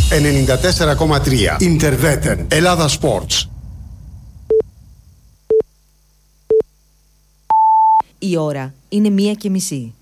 94,3. Ιντερβέτεν. Ελλάδα Sports. Η ώρα είναι 1:30.